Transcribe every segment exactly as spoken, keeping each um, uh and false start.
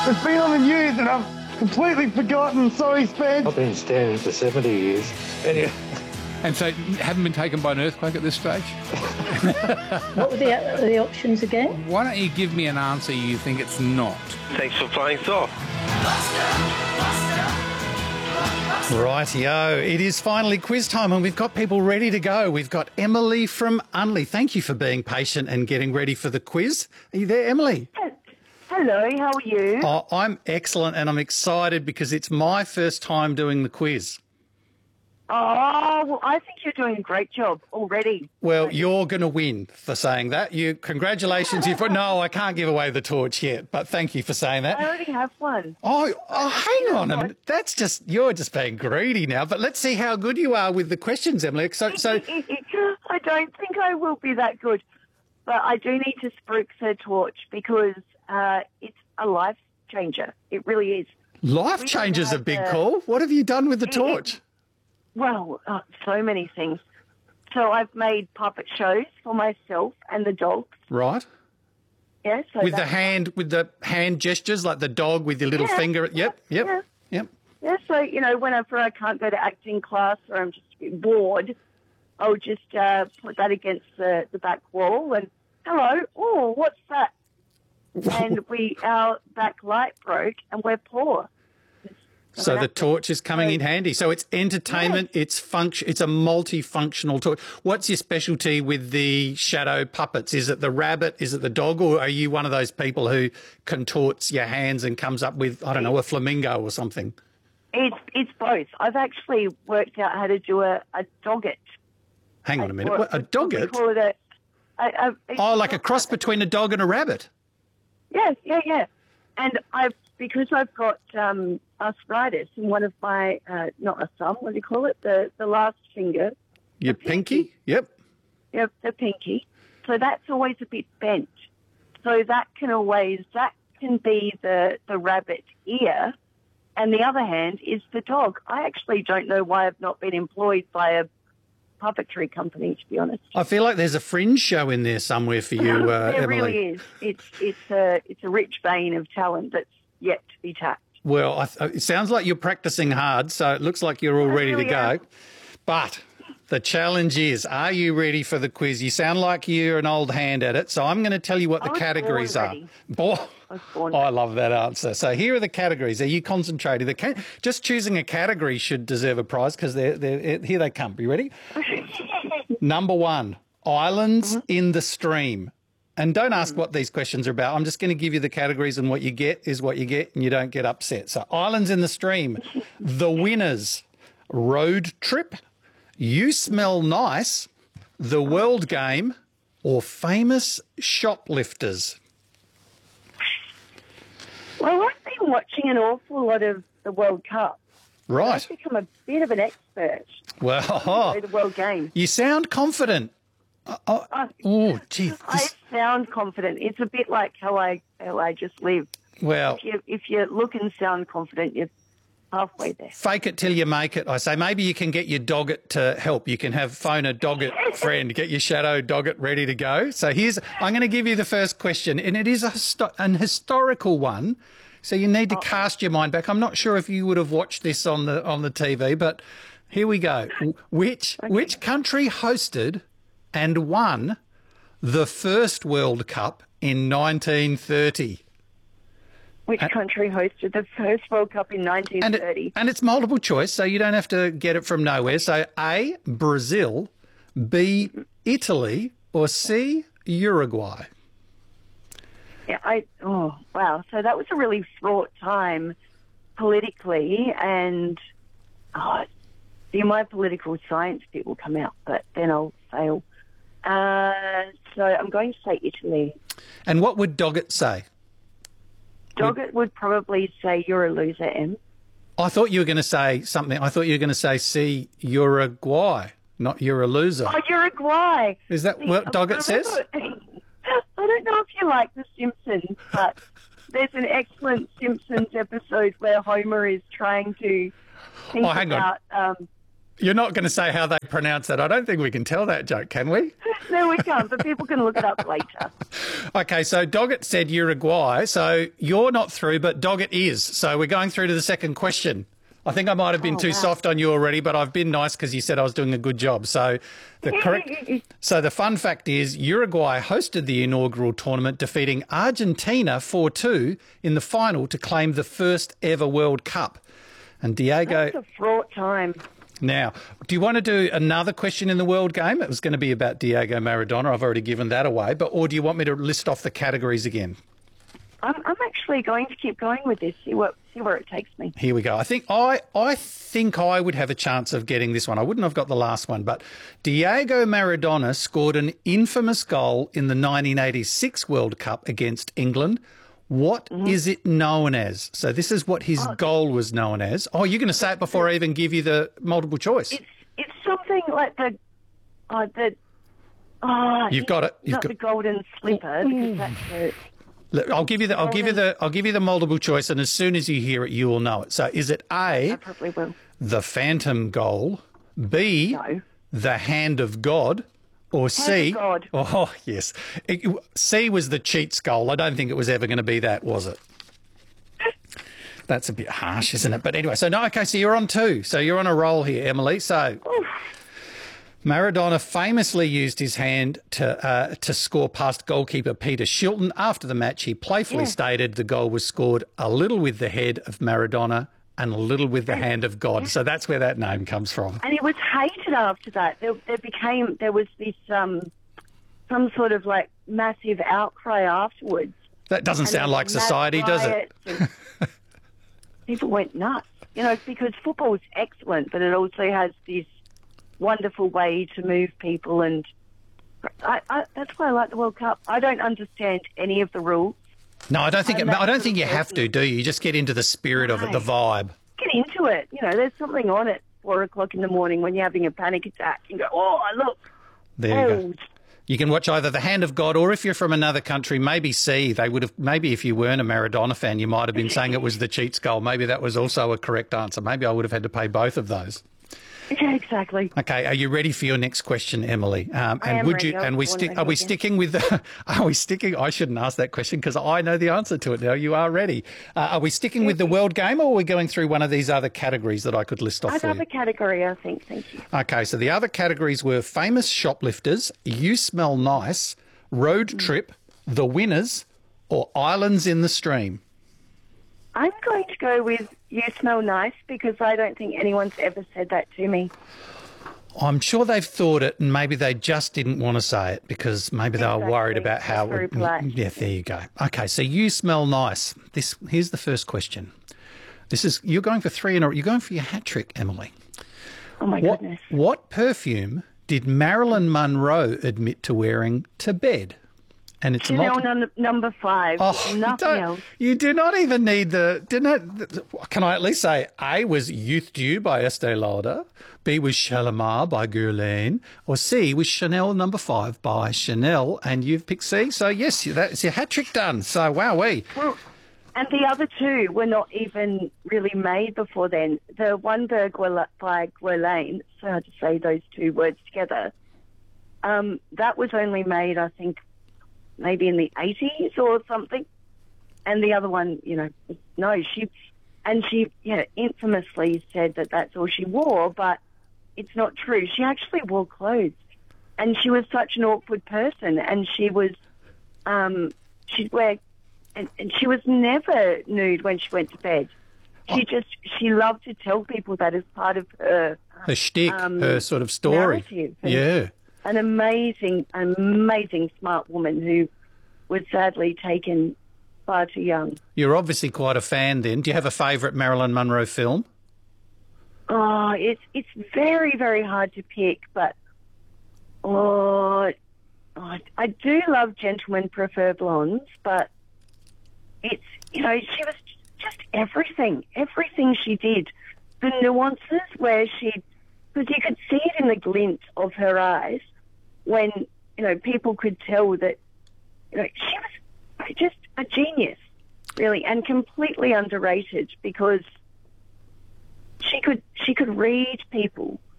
It's been on the news and I've completely forgotten. Sorry, Spence. I've been standing for seventy years. Anyway. And so haven't been taken by an earthquake at this stage? What were the, the options again? Why don't you give me an answer you think it's not? Thanks for playing soft. Rightio, it is finally quiz time and we've got people ready to go. We've got Emily from Unley. Thank you for being patient and getting ready for the quiz. Are you there, Emily? Hello, how are you? Oh, I'm excellent and I'm excited because it's my first time doing the quiz. Oh, well, I think you're doing a great job already. Well, you're going to win for saying that. You, congratulations. You've, no, I can't give away the torch yet, but thank you for saying that. I already have one. Oh, oh hang on a minute. That's just, you're just being greedy now. But let's see how good you are with the questions, Emily. So, so I don't think I will be that good, but I do need to spruik the torch because uh, it's a life changer. It really is. Life changer's a big call. What have you done with the torch? Well, uh, so many things. So I've made puppet shows for myself and the dogs. Right. Yeah. So with the hand, with the hand gestures, like the dog with your little yeah, finger. Yep. Yep. Yeah. Yep. Yeah. So you know, whenever I can't go to acting class or I'm just a bit bored, I'll just uh, put that against the, the back wall and hello. Oh, what's that? And we our back light broke and we're poor. So the torch is coming in handy. So it's entertainment, yes. it's function, it's a multifunctional torch. What's your specialty with the shadow puppets? Is it the rabbit? Is it the dog? Or are you one of those people who contorts your hands and comes up with, I don't know, a flamingo or something? It's it's both. I've actually worked out how to do a, a doggett. Hang on a minute. What, a doggett? We call it a, a, a, oh, like a cross between a dog and a rabbit? Yeah, yeah, yeah. And I've, because I've got um, arthritis in one of my, uh, not a thumb, what do you call it? The the last finger. Your pinky? pinky? Yep. Yep, the pinky. So that's always a bit bent. So that can always, that can be the, the rabbit ear, and the other hand is the dog. I actually don't know why I've not been employed by a puppetry company, to be honest. I feel like there's a Fringe show in there somewhere for you, uh, There Emily. really is. It's it's a it's a rich vein of talent that's yet to be tapped. Well, I th- it sounds like you're practicing hard, so it looks like you're all I ready really to go. am. But the challenge is, are you ready for the quiz? You sound like you're an old hand at it, so I'm going to tell you what the I was categories born are. ready. Boy, I was born oh, I ready. love that answer. So here are the categories. Are you concentrating? The ca- just choosing a category should deserve a prize because they're, they're, here they come. Are you ready? Number one, islands Mm-hmm. in the stream. And don't ask what these questions are about. I'm just going to give you the categories, and what you get is what you get, and you don't get upset. So islands in the stream, the winners, road trip, you smell nice, the world game, or famous shoplifters. Well, I've been watching an awful lot of the World Cup. Right. I've become a bit of an expert Well, in the World Game. you sound confident. Uh, oh, I- oh, gee. I This, sound confident. It's a bit like how I how I just live. well, If you if you look and sound confident, you're halfway there. fake it till you make it. I say maybe you can get your doggett to help. You can have phone a doggett friend, get your shadow doggett ready to go. So here's, I'm going to give you the first question, and it is a histo- an historical one. So you need to cast your mind back. I'm not sure if you would have watched this on the on the T V, but here we go. Which which country hosted and won the first World Cup in nineteen thirty? Which country hosted the first World Cup in nineteen thirty? And, it, and it's multiple choice, so you don't have to get it from nowhere. So A, Brazil, B, Italy, or C, Uruguay. Yeah, I oh wow. So that was a really fraught time politically, and oh, see, my political science bit will come out, but then I'll fail. Uh, so I'm going to say Italy. And what would Doggett say? Doggett would probably say you're a loser, Em. I thought you were going to say something. I thought you were going to say C, Uruguay, not you're a loser. Oh, Uruguay. Is that what Doggett says? I don't know if you like The Simpsons, but there's an excellent Simpsons episode where Homer is trying to think Oh, hang on. about um, You're not going to say how they pronounce that. I don't think we can tell that joke, can we? No, we can't, but people can look it up later. Okay, so Doggett said Uruguay. So you're not through, but Doggett is. So we're going through to the second question. I think I might have been Oh, too wow. soft on you already, but I've been nice because you said I was doing a good job. So the correct. So the fun fact is Uruguay hosted the inaugural tournament, defeating Argentina four two in the final to claim the first ever World Cup. And Diego. It's a fraught time. Now, do you want to do another question in the World Game? It was going to be about Diego Maradona. I've already given that away. But or do you want me to list off the categories again? I'm, I'm actually going to keep going with this. See what see where it takes me. Here we go. I think I I think I would have a chance of getting this one. I wouldn't have got the last one, but Diego Maradona scored an infamous goal in the nineteen eighty-six World Cup against England. What Mm-hmm. is it known as? So this is what his goal was known as. Oh, you're going to say it before I even give you the multiple choice. It's it's something like the uh, the. Oh, You've got it. You've not got- the golden slipper because that's the. Look, I'll give you the I'll give you the I'll give you the multiple choice, and as soon as you hear it, you will know it. So is it A, I probably will. the Phantom Goal, B, No. the Hand of God, or C? of God. Oh yes, It- C was the cheats goal. I don't think it was ever going to be that, was it? That's a bit harsh, isn't it? But anyway, so no, okay, so you're on two. So you're on a roll here, Emily. So Maradona famously used his hand to uh, to score past goalkeeper Peter Shilton. After the match, he playfully Yeah. stated the goal was scored a little with the head of Maradona and a little with the hand of God. So that's where that name comes from. And it was hated after that. There, there became there was this um, some sort of like massive outcry afterwards. That doesn't And sound like mass society, does it? riots and people went nuts, you know, because football is excellent, but it also has this wonderful way to move people, and I, I, that's why I like the World Cup. I don't understand any of the rules. No, I don't think. It, I'm that I don't sort think of you have to, person. do you? You just get into the spirit of it, the No. vibe. Get into it. You know, there's something on at four o'clock in the morning when you're having a panic attack. You go, oh, look, There you go. oh, You can watch either the Hand of God, or if you're from another country, maybe C. They would have. Maybe if you weren't a Maradona fan, you might have been saying it was the cheats goal. Maybe that was also a correct answer. Maybe I would have had to pay both of those. yeah, exactly. Okay, are you ready for your next question, Emily? Um, I and am would ready. you? I And was we born stick. ready Are we again. sticking with the? Are we sticking? I shouldn't ask that question because I know the answer to it now. You are ready. Uh, are we sticking with the World Game, or are we going through one of these other categories that I could list off for you? Another category, I think. Thank you. Okay, so the other categories were famous shoplifters, You Smell Nice, Road Trip, The Winners, or Islands in the Stream. I'm going to go with "You Smell Nice" because I don't think anyone's ever said that to me. I'm sure they've thought it, and maybe they just didn't want to say it because maybe they were Exactly. worried about how. That's very it- polite. Yeah, there you go. Okay, so You Smell Nice. This here's the first question. This is you're going for three in a. You're going for your hat trick, Emily. Oh my What goodness! what perfume did Marilyn Monroe admit to wearing to bed? And it's Chanel multi- num- number five. Oh, you, nothing don't- else. you do not even need the. Didn't it, can I at least say A was Youth Dew by Estee Lauder, B was Shalimar by Guerlain, or C was Chanel number five by Chanel, and you've picked C. So yes, that's your hat trick done. So wowee. Well, and the other two were not even really made before then. The one by Guerla- by Guerlain, so hard to say those two words together, um, that was only made, I think, maybe in the eighties or something. And the other one, you know, no, she, and she, you know, infamously said that that's all she wore, but it's not true. She actually wore clothes. And she was such an awkward person, and she was, um, she'd wear, and, and she was never nude when she went to bed. She just, she loved to tell people that as part of her Her shtick, um, her sort of story. narrative. And Yeah. An amazing, amazing smart woman who was sadly taken far too young. You're obviously quite a fan then. Do you have a favourite Marilyn Monroe film? Oh, it's it's very, very hard to pick, but oh, oh, I do love Gentlemen Prefer Blondes, but it's, you know, she was just everything, everything she did. The nuances where she, because you could see it in the glint of her eyes when, you know, people could tell that, you know, she was just a genius, really, and completely underrated because she could she could read people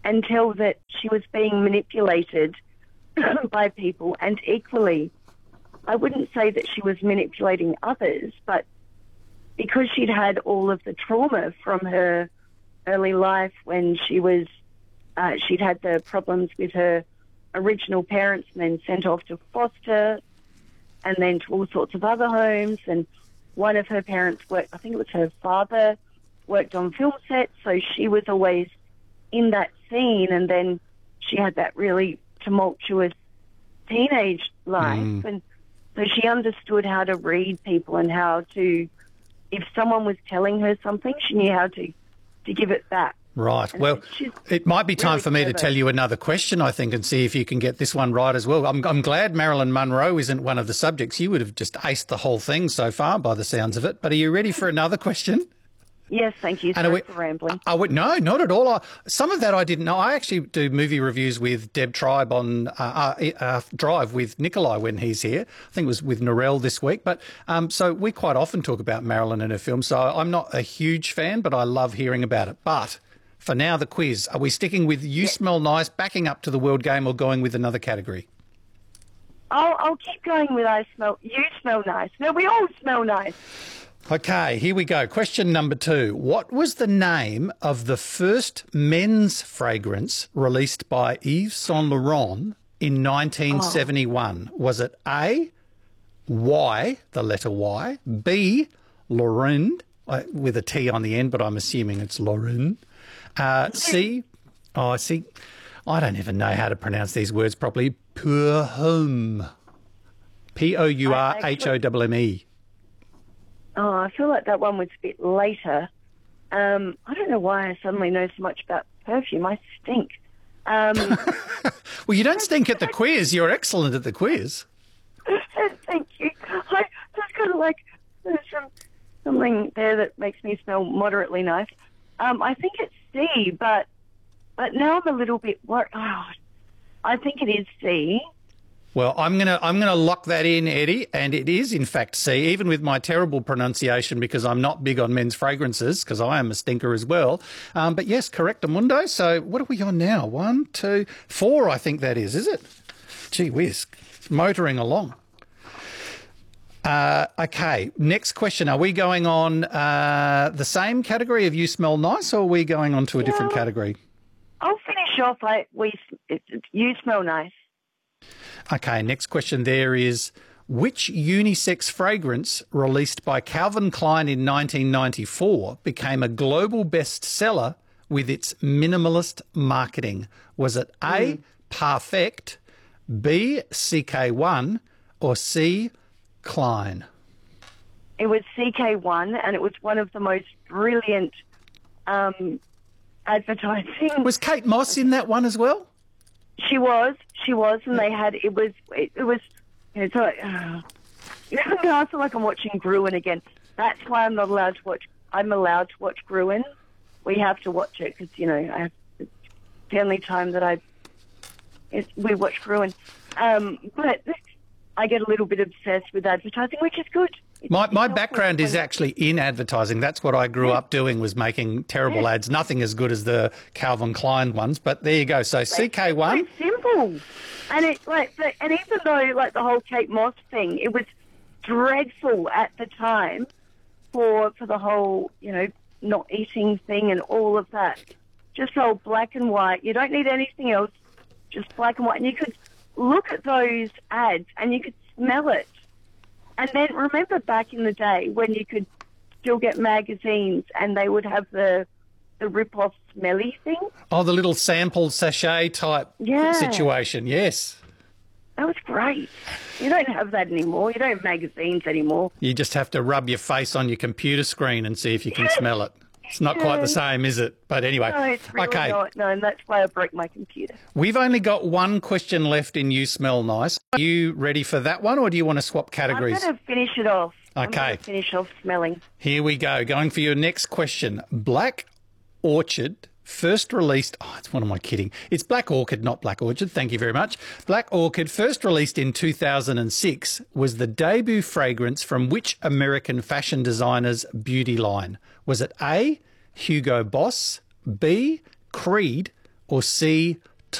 until that she was being manipulated by people. And equally, I wouldn't say that she was manipulating others, but because she'd had all of the trauma from her early life when she was, uh, she'd had the problems with her original parents and then sent off to foster and then to all sorts of other homes. And one of her parents worked, I think it was her father, worked on film sets, so she was always in that scene. And then she had that really tumultuous teenage life. Mm. And so she understood how to read people and how to, if someone was telling her something, she knew how to, to give it back. Right. And well, it might be time really for me clever. to tell you another question, I think, and see if you can get this one right as well. I'm, I'm glad Marilyn Monroe isn't one of the subjects. You would have just aced the whole thing so far by the sounds of it. But are you ready for another question? Yes, thank you. And Sorry we, for rambling. I would no, not at all. I, some of that I didn't know. I actually do movie reviews with Deb Tribe on uh, uh, uh, Drive with Nikolai when he's here. I think it was with Norel this week. But um, so we quite often talk about Marilyn and her films. So I'm not a huge fan, but I love hearing about it. But for now, the quiz: are we sticking with "You yes. Smell Nice," backing up to the World Game, or going with another category? I'll, I'll keep going with I smell. You smell nice. No, we all smell nice. Okay, here we go. Question number two. What was the name of the first men's fragrance released by Yves Saint Laurent in nineteen seventy-one? Oh. Was it A, Y, the letter Y, B, Laurent, uh, with a T on the end, but I'm assuming it's Laurent, uh, C, oh, see, I don't even know how to pronounce these words properly, Pour Homme, P O U R H O M M E. Oh, I feel like that one was a bit later. Um, I don't know why I suddenly know so much about perfume. I stink. Um, well, you don't stink at the quiz. You're excellent at the quiz. Thank you. I just kind of like there's some, something there that makes me smell moderately nice. Um, I think it's C, but but now I'm a little bit worried. Oh, I think it is C. Well, I'm gonna I'm gonna lock that in, Eddie, and it is in fact C, even with my terrible pronunciation because I'm not big on men's fragrances because I am a stinker as well. Um, but yes, correctamundo. So what are we on now? One, two, four. I think that is. Is it? Gee whiz, it's motoring along. Uh, okay, next question. Are we going on uh, the same category of "You Smell Nice," or are we going on to a different Well, category? I'll finish off like we. It, it, you smell nice. Okay, next question there is, which unisex fragrance released by Calvin Klein in nineteen ninety-four became a global bestseller with its minimalist marketing? Was it A, mm. Parfect, B, C K one, or C, Klein? It was C K one, and it was one of the most brilliant um, advertising. Was Kate Moss in that one as well? She was, she was, and they had, it was, it, it was, it's like, uh, I feel like I'm watching Gruen again. That's why I'm not allowed to watch, I'm allowed to watch Gruen. We have to watch it because, you know, I have, it's the only time that I, it's, we watch Gruen. Um, but I get a little bit obsessed with advertising, which is good. It's, my it's my background is fun. actually in advertising. That's what I grew yeah. up doing, was making terrible yeah. ads. Nothing as good as the Calvin Klein ones, but there you go. So C K one. It's simple. And it like, but, and even though like the whole Kate Moss thing, it was dreadful at the time for for the whole, you know, not eating thing and all of that. Just all black and white. You don't need anything else. Just black and white. And you could look at those ads and you could smell it. And then remember back in the day when you could still get magazines and they would have the the rip-off smelly thing? Oh, the little sample sachet type yeah. situation, yes. That was great. You don't have that anymore. You don't have magazines anymore. You just have to rub your face on your computer screen and see if you can smell it. It's not quite the same, is it? But anyway, no, it's really okay. not. No, and that's why I broke my computer. We've only got one question left in You Smell Nice. Are you ready for that one, or do you want to swap categories? I'm going to finish it off. Okay. I'm going to finish off smelling. Here we go. Going for your next question. Black Orchid, first released... Oh, it's what am I kidding? It's Black Orchid, not Black Orchard. Thank you very much. Black Orchid, first released in two thousand six, was the debut fragrance from which American fashion designer's beauty line? Was it A, Hugo Boss, B, Creed, or C,